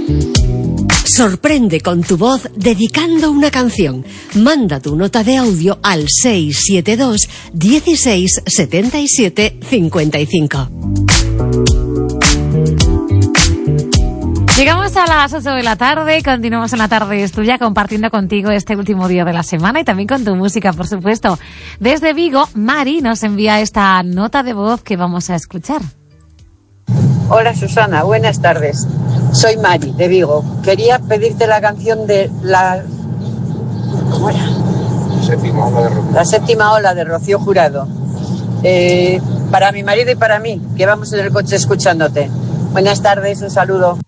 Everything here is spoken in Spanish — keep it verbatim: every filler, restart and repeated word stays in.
Sorprende con tu voz dedicando una canción. Manda tu nota de audio al seis siete dos, dieciséis, setenta y siete, cincuenta y cinco. Llegamos a las ocho de la tarde, continuamos en La Tarde es Tuya compartiendo contigo este último día de la semana y también con tu música, por supuesto. Desde Vigo, Mari nos envía esta nota de voz que vamos a escuchar. Hola Susana, buenas tardes. Soy Mari, de Vigo. Quería pedirte la canción de la... ¿Cómo era? Séptima ola de Rocío. La séptima ola de Rocío Jurado. Eh, para mi marido y para mí, que vamos en el coche escuchándote. Buenas tardes, un saludo.